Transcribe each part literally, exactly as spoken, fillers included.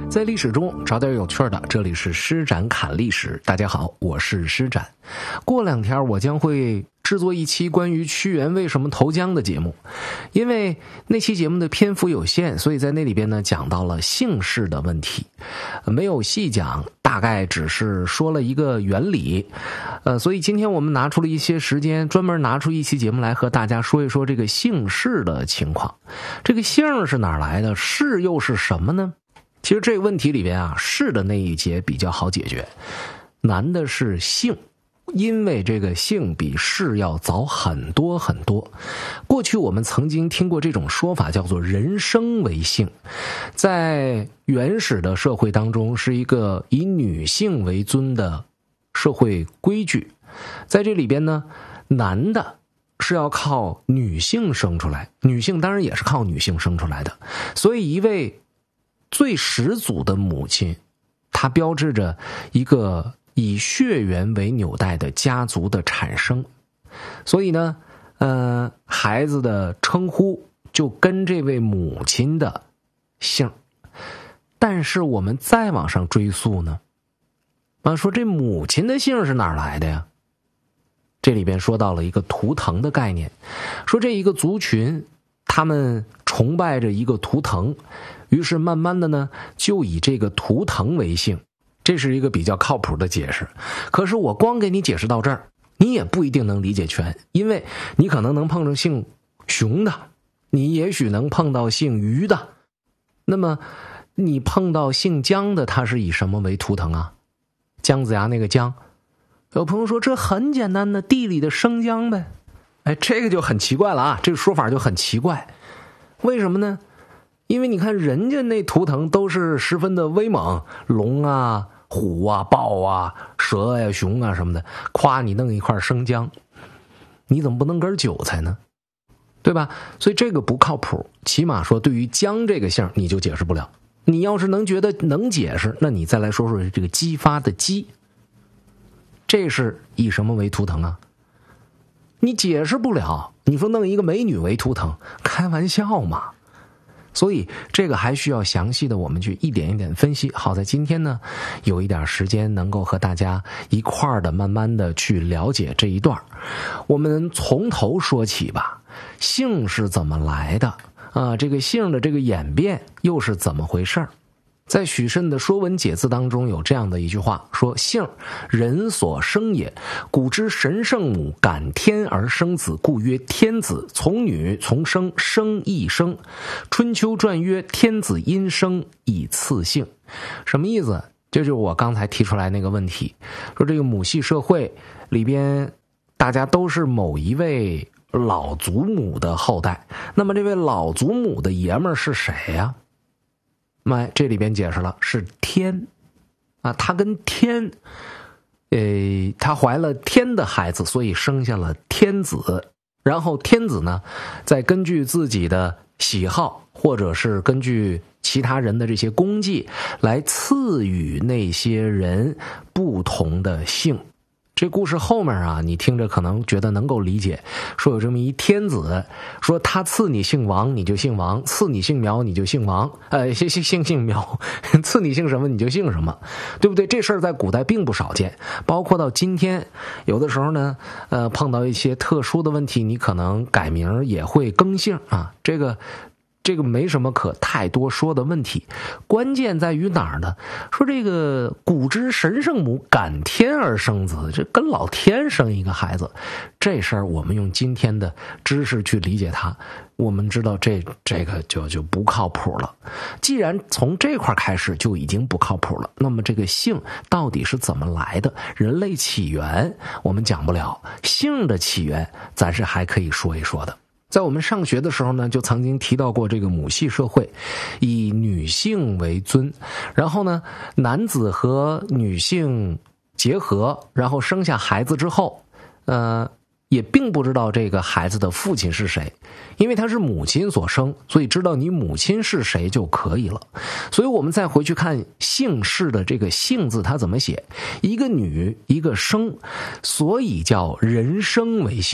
在历史中找点有趣的，这里是施展侃历史。大家好，我是施展。过两天我将会制作一期关于屈原为什么投江的节目，因为那期节目的篇幅有限，所以在那里边呢讲到了姓氏的问题，没有细讲，大概只是说了一个原理。呃，所以今天我们拿出了一些时间，专门拿出一期节目来和大家说一说这个姓氏的情况。这个姓是哪来的？氏又是什么呢？其实这个问题里边啊，氏的那一节比较好解决，难的是姓。因为这个姓比氏要早很多很多。过去我们曾经听过这种说法，叫做人生为姓。在原始的社会当中，是一个以女性为尊的社会规矩。在这里边呢，男的是要靠女性生出来，女性当然也是靠女性生出来的。所以一位最始祖的母亲，它标志着一个以血缘为纽带的家族的产生。所以呢，呃，孩子的称呼就跟这位母亲的姓。但是我们再往上追溯呢，啊，说这母亲的姓是哪儿来的呀？这里边说到了一个图腾的概念，说这一个族群，他们崇拜着一个图腾，于是慢慢的呢，就以这个图腾为姓。这是一个比较靠谱的解释。可是我光给你解释到这儿，你也不一定能理解全，因为你可能能碰上姓熊的，你也许能碰到姓于的，那么你碰到姓姜的，他是以什么为图腾啊？姜子牙那个姜。有朋友说这很简单的，地里的生姜呗。哎，这个就很奇怪了啊，这个说法就很奇怪。为什么呢？因为你看人家那图腾都是十分的威猛，龙啊、虎啊、豹啊、蛇呀、熊啊什么的，夸你弄一块生姜，你怎么不弄根韭菜呢？对吧？所以这个不靠谱，起码说对于姜这个姓你就解释不了。你要是能觉得能解释，那你再来说说这个姬发的姬，这是以什么为图腾啊？你解释不了，你说弄一个美女为图腾，开玩笑嘛。所以这个还需要详细的我们去一点一点分析。好在今天呢，有一点时间能够和大家一块儿的慢慢的去了解这一段。我们从头说起吧，姓是怎么来的啊？这个姓的这个演变又是怎么回事？在许慎的《说文解字》当中有这样的一句话，说姓人所生也，古之神圣母感天而生子，故曰天子。从女从生，生亦生。春秋传曰天子因生以赐姓。什么意思？这就是我刚才提出来那个问题，说这个母系社会里边大家都是某一位老祖母的后代，那么这位老祖母的爷们儿是谁呀？哎，这里边解释了，是天啊，他跟天，呃，他怀了天的孩子，所以生下了天子。然后天子呢，再根据自己的喜好，或者是根据其他人的这些功绩，来赐予那些人不同的姓。这故事后面啊，你听着可能觉得能够理解，说有这么一天子，说他赐你姓王你就姓王，赐你姓苗你就姓王，呃，姓姓姓姓苗，赐你姓什么你就姓什么，对不对？这事儿在古代并不少见，包括到今天，有的时候呢，呃，碰到一些特殊的问题，你可能改名也会更姓啊，这个。这个没什么可太多说的问题，关键在于哪儿呢？说这个古之神圣母感天而生子，这跟老天生一个孩子，这事儿我们用今天的知识去理解它，我们知道这这个就就不靠谱了。既然从这块开始就已经不靠谱了，那么这个姓到底是怎么来的？人类起源我们讲不了，姓的起源咱是还可以说一说的。在我们上学的时候呢，就曾经提到过这个母系社会，以女性为尊，然后呢，男子和女性结合，然后生下孩子之后，呃，也并不知道这个孩子的父亲是谁，因为他是母亲所生，所以知道你母亲是谁就可以了。所以我们再回去看姓氏的这个姓字，它怎么写？一个女，一个生，所以叫人生为姓。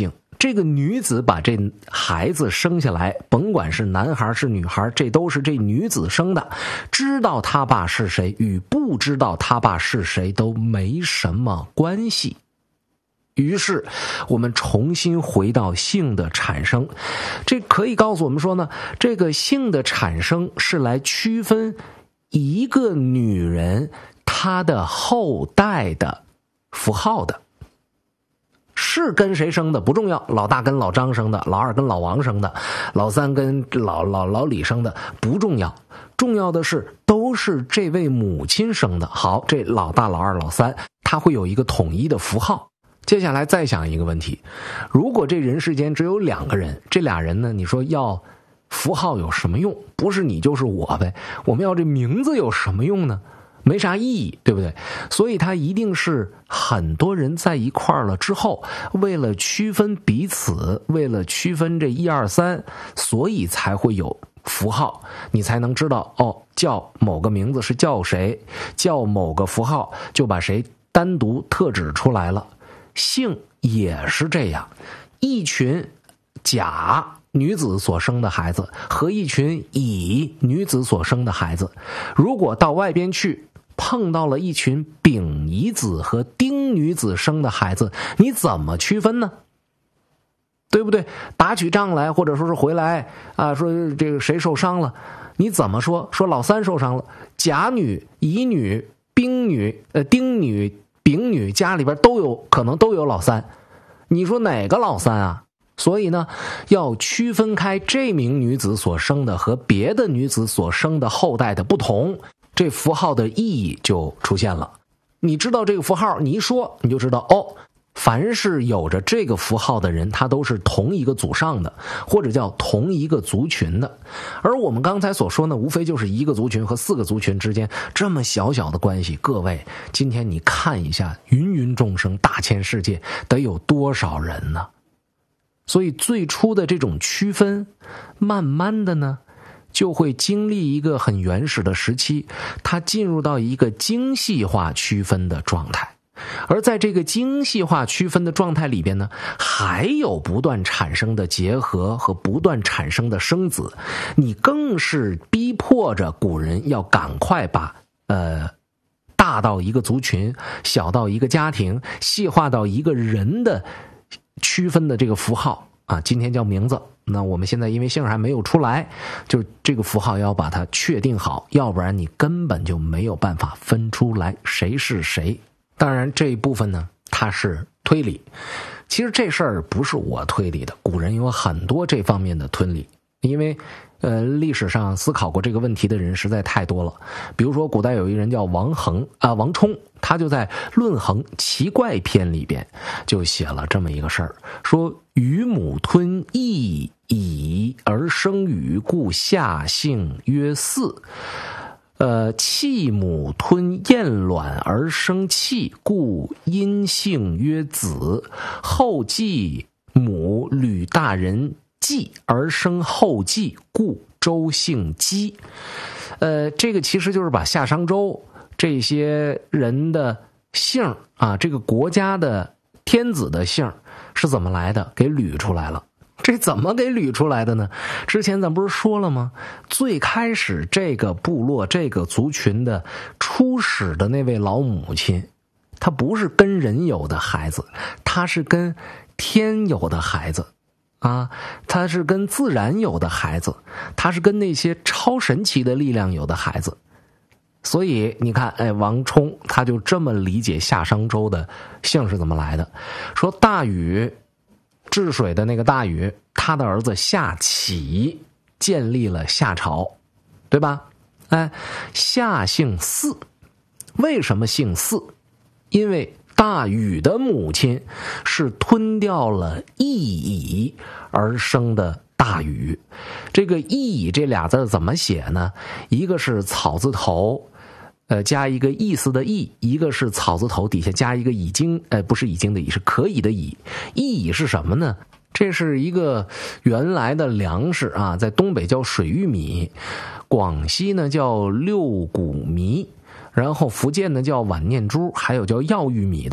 这个女子把这孩子生下来，甭管是男孩是女孩，这都是这女子生的，知道他爸是谁与不知道他爸是谁都没什么关系。于是我们重新回到性的产生，这可以告诉我们说呢，这个性的产生是来区分一个女人她的后代的符号的。是跟谁生的不重要，老大跟老张生的，老二跟老王生的，老三跟老老老李生的不重要，重要的是都是这位母亲生的。好，这老大老二老三他会有一个统一的符号。接下来再想一个问题，如果这人世间只有两个人，这俩人呢，你说要符号有什么用？不是你就是我呗，我们要这名字有什么用呢？没啥意义，对不对？所以它一定是很多人在一块儿了之后，为了区分彼此，为了区分这一二三，所以才会有符号，你才能知道哦，叫某个名字是叫谁，叫某个符号就把谁单独特指出来了。性也是这样，一群甲女子所生的孩子和一群乙女子所生的孩子，如果到外边去碰到了一群丙乙子和丁女子生的孩子，你怎么区分呢？对不对？打起仗来，或者说是回来啊，说这个谁受伤了，你怎么说？说老三受伤了，甲女、乙女、丙女、呃丁女、丙女家里边都有可能都有老三，你说哪个老三啊？所以呢，要区分开这名女子所生的和别的女子所生的后代的不同，这符号的意义就出现了。你知道这个符号，你一说你就知道哦，凡是有着这个符号的人，他都是同一个祖上的，或者叫同一个族群的。而我们刚才所说呢，无非就是一个族群和四个族群之间这么小小的关系。各位，今天你看一下，芸芸众生，大千世界，得有多少人呢？所以最初的这种区分，慢慢的呢，就会经历一个很原始的时期，它进入到一个精细化区分的状态。而在这个精细化区分的状态里边呢，还有不断产生的结合和不断产生的生子，你更是逼迫着古人要赶快把呃大到一个族群，小到一个家庭，细化到一个人的区分的这个符号啊，今天叫名字，那我们现在因为姓还没有出来，就这个符号要把它确定好，要不然你根本就没有办法分出来谁是谁。当然这一部分呢，它是推理，其实这事儿不是我推理的，古人有很多这方面的推理，因为呃，历史上思考过这个问题的人实在太多了。比如说古代有一人叫王衡啊、呃，王充，他就在《论衡奇怪篇》里边就写了这么一个事儿，说禹母吞羿乙而生禹，故夏姓曰姒。呃，契母吞燕卵而生契，故阴姓曰子。后继母吕大人季而生后继，故周姓姬。呃，这个其实就是把夏商周这些人的姓啊，这个国家的天子的姓是怎么来的给捋出来了。这怎么给捋出来的呢？之前咱不是说了吗？最开始这个部落这个族群的初始的那位老母亲，她不是跟人有的孩子，她是跟天有的孩子啊，她是跟自然有的孩子，她是跟那些超神奇的力量有的孩子。所以你看，哎，王充他就这么理解夏商周的姓是怎么来的，说大禹治水的那个大禹，他的儿子夏启建立了夏朝，对吧？哎，夏姓姒，为什么姓姒？因为大禹的母亲是吞掉了羿乙而生的大禹。这个羿乙这俩字怎么写呢？一个是草字头呃，加一个意思的意，一个是草字头底下加一个已经，呃，不是已经的已，是可以的已。意乙是什么呢？这是一个原来的粮食啊，在东北叫水玉米，广西呢叫六谷糜，然后福建呢叫晚念珠，还有叫药玉米的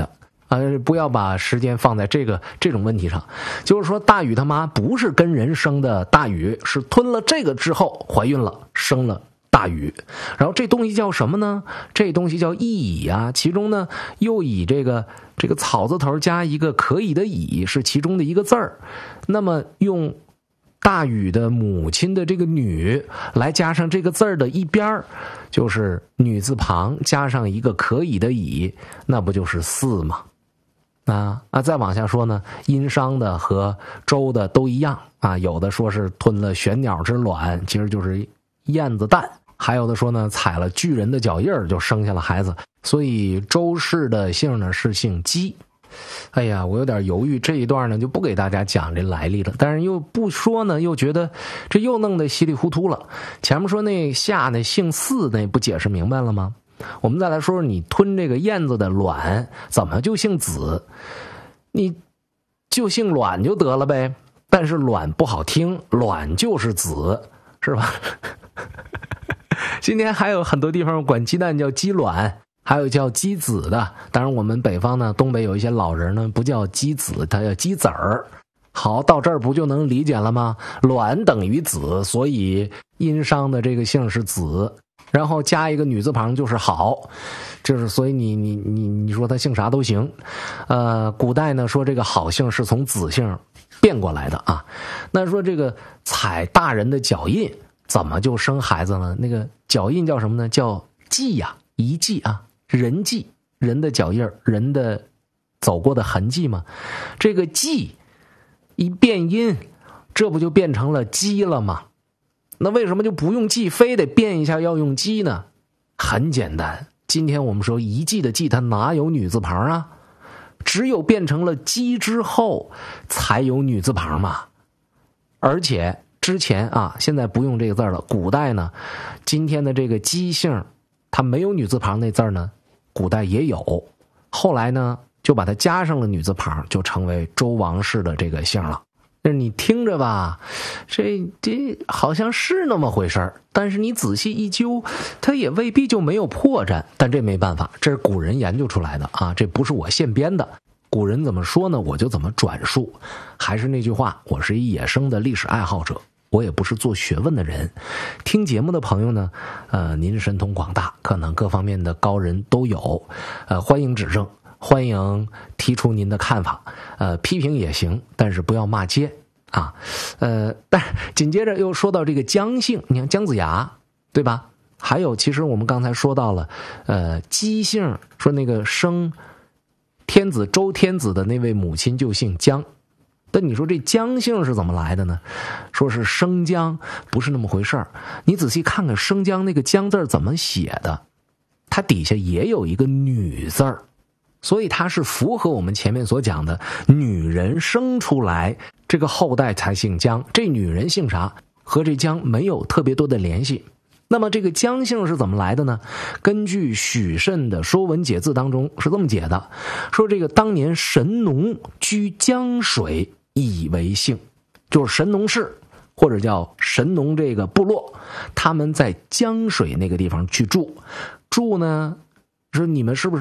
呃，不要把时间放在这个这种问题上。就是说，大禹他妈不是跟人生的大禹，是吞了这个之后怀孕了，生了大禹。然后这东西叫什么呢？这东西叫羿啊，其中呢又以这个这个草字头加一个可以的以，是其中的一个字儿。那么用大禹的母亲的这个女来加上这个字儿的一边，就是女字旁加上一个可以的以，那不就是四吗？啊啊，再往下说呢，殷商的和周的都一样啊，有的说是吞了玄鸟之卵，其实就是燕子蛋；还有的说呢，踩了巨人的脚印儿就生下了孩子。所以周氏的姓呢是姓姬。哎呀，我有点犹豫，这一段呢就不给大家讲这来历了，但是又不说呢，又觉得这又弄得稀里糊涂了。前面说那夏那姓姒那不解释明白了吗？我们再来说说你吞这个燕子的卵怎么就姓子，你就姓卵就得了呗。但是卵不好听，卵就是子，是吧？今天还有很多地方管鸡蛋叫鸡卵，还有叫鸡子的。当然我们北方呢，东北有一些老人呢不叫鸡子，他叫鸡子儿。好，到这儿不就能理解了吗？卵等于子，所以殷商的这个姓是子，然后加一个女字旁就是好，就是所以你你你你说他姓啥都行。呃，古代呢说这个好姓是从子姓变过来的啊。那说这个踩大人的脚印怎么就生孩子呢？那个脚印叫什么呢？叫迹呀，遗迹啊，人迹，人的脚印，人的走过的痕迹嘛。这个迹一变音，这不就变成了鸡了吗？那为什么就不用鸡，非得变一下要用鸡呢？很简单，今天我们说遗迹的迹，它哪有女字旁啊？只有变成了鸡之后才有女字旁嘛。而且之前啊，现在不用这个字了。古代呢，今天的这个姬姓，它没有女字旁那字呢，古代也有。后来呢，就把它加上了女字旁，就成为周王室的这个姓了。但是你听着吧，这这好像是那么回事儿，但是你仔细一究，它也未必就没有破绽。但这没办法，这是古人研究出来的啊，这不是我现编的。古人怎么说呢，我就怎么转述。还是那句话，我是一野生的历史爱好者，我也不是做学问的人。听节目的朋友呢，呃，您神通广大，可能各方面的高人都有，呃，欢迎指正。欢迎提出您的看法，呃，批评也行，但是不要骂街啊。呃，但紧接着又说到这个姜姓，你看姜子牙，对吧？还有，其实我们刚才说到了，呃，姬姓，说那个生天子周天子的那位母亲就姓姜。但你说这姜姓是怎么来的呢？说是生姜，不是那么回事儿。你仔细看看生姜那个姜字怎么写的，它底下也有一个女字儿。所以它是符合我们前面所讲的，女人生出来这个后代才姓姜，这女人姓啥和这姜没有特别多的联系。那么这个姜姓是怎么来的呢？根据许慎的《说文解字》当中是这么解的，说这个当年神农居江水以为姓，就是神农氏或者叫神农这个部落，他们在江水那个地方去住住呢，说你们是不是